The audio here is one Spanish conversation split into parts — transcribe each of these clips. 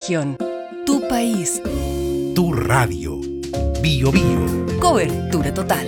región. Tu país. Tu radio. Bio Bio. Cobertura total.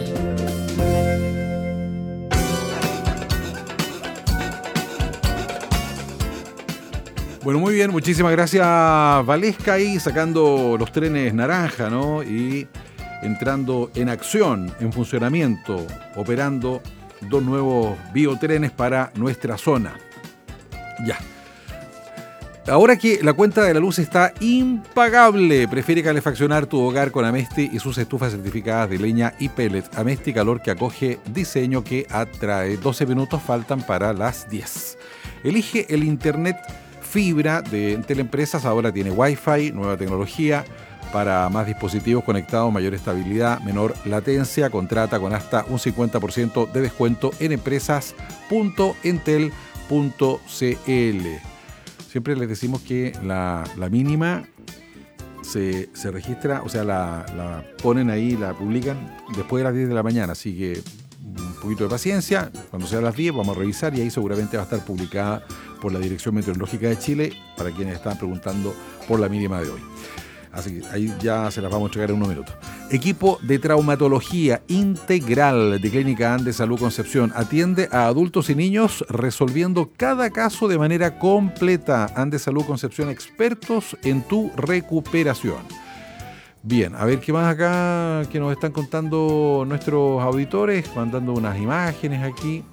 Bueno, muy bien, muchísimas gracias Valesca, ahí sacando los trenes naranja, ¿no? Y entrando en acción, en funcionamiento, operando 2 nuevos biotrenes para nuestra zona. Ya. Ahora que la cuenta de la luz está impagable, prefiere calefaccionar tu hogar con Amesti y sus estufas certificadas de leña y pellet. Amesti, calor que acoge, diseño que atrae. 12 minutos faltan para las 10. Elige el internet fibra de Teleempresas, ahora tiene Wi-Fi, nueva tecnología para más dispositivos conectados, mayor estabilidad, menor latencia. Contrata con hasta un 50% de descuento en empresas.entel.cl. Siempre les decimos que la mínima se registra, o sea, la ponen ahí, la publican después de las 10 de la mañana, así que un poquito de paciencia. Cuando sea las 10 vamos a revisar y ahí seguramente va a estar publicada por la Dirección Meteorológica de Chile para quienes están preguntando por la mínima de hoy. Así que ahí ya se las vamos a entregar en unos minutos. Equipo de traumatología integral de Clínica Andes Salud Concepción atiende a adultos y niños resolviendo cada caso de manera completa. Andes Salud Concepción, expertos en tu recuperación. Bien, a ver qué más acá que nos están contando nuestros auditores, mandando unas imágenes aquí.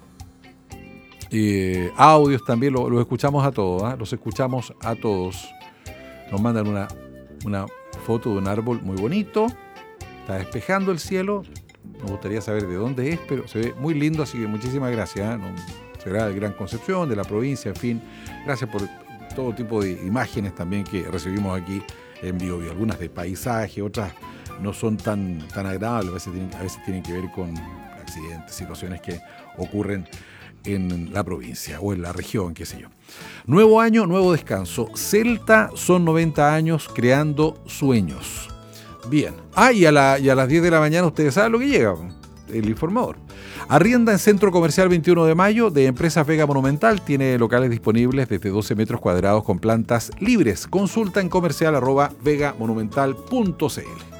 Audios también, los escuchamos a todos, ¿eh? Los escuchamos a todos. Nos mandan una foto de un árbol muy bonito, está despejando el cielo, nos gustaría saber de dónde es, pero se ve muy lindo, así que muchísimas gracias, ¿eh? Será de Gran Concepción, de la provincia, en fin, gracias por todo tipo de imágenes también que recibimos aquí en Bio Bio, algunas de paisaje, otras no son tan agradables, a veces tienen que ver con accidentes, situaciones que ocurren en la provincia o en la región, qué sé yo. Nuevo año, nuevo descanso. Celta son 90 años creando sueños. Bien. Y a las 10 de la mañana ustedes saben lo que llega, el informador. Arrienda en Centro Comercial 21 de Mayo de Empresas Vega Monumental. Tiene locales disponibles desde 12 metros cuadrados con plantas libres. Consulta en comercial@vegamonumental.cl.